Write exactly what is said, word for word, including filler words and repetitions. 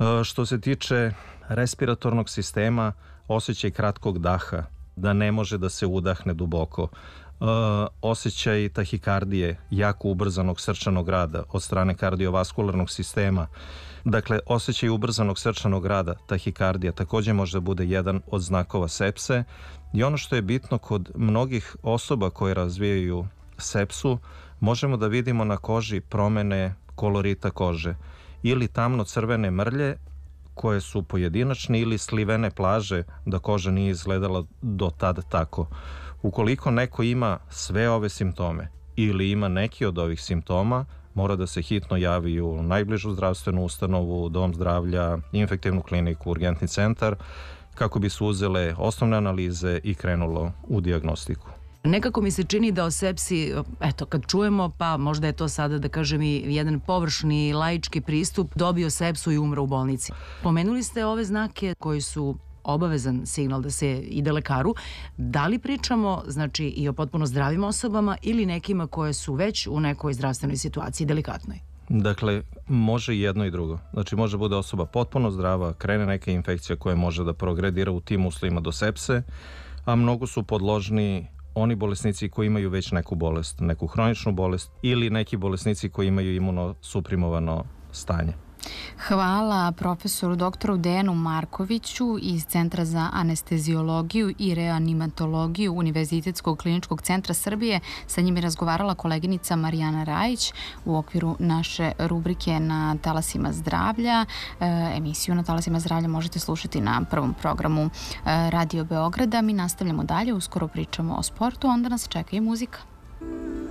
Što se tiče respiratornog sistema, osjećaj kratkog daha, da ne može da se udahne duboko, osjećaj tahikardije, jako ubrzanog srčanog rada od strane kardiovaskularnog sistema. Dakle, osjećaj ubrzanog srčanog rada, tahikardija, takođe može da bude jedan od znakova sepse. I ono što je bitno kod mnogih osoba koje razvijaju sepsu, možemo da vidimo na koži promene kolorita kože ili tamno-crvene mrlje koje su pojedinačne ili slivene plaže, da koža nije izgledala do tad tako. Ukoliko neko ima sve ove simptome ili ima neki od ovih simptoma, mora da se hitno javi u najbližu zdravstvenu ustanovu, dom zdravlja, infektivnu kliniku, urgentni centar, kako bi se uzele osnovne analize i krenulo u dijagnostiku. Nekako mi se čini da o sepsi, eto, kad čujemo, pa možda je to sada, da kažem, i jedan površni laički pristup, dobio sepsu i umro u bolnici. Pomenuli ste ove znake koji su obavezan signal da se ide lekaru. Da li pričamo, znači, i o potpuno zdravim osobama ili nekima koje su već u nekoj zdravstvenoj situaciji delikatnoj? Dakle, može i jedno i drugo. Znači, može bude osoba potpuno zdrava, krene neka infekcija koja može da progredira u tim uslovima do sepse, a mnogo su podložni oni bolesnici koji imaju već neku bolest, neku hroničnu bolest ili neki bolesnici koji imaju imunosuprimovano stanje. Hvala profesoru doktoru Dejanu Markoviću iz Centra za anesteziologiju i reanimatologiju Univerzitetskog kliničkog centra Srbije. Sa njim je razgovarala koleginica Marijana Rajić u okviru naše rubrike Na talasima zdravlja. E, emisiju Na talasima zdravlja možete slušati na prvom programu Radio Beograda. Mi nastavljamo dalje, uskoro pričamo o sportu, onda nas čeka i muzika.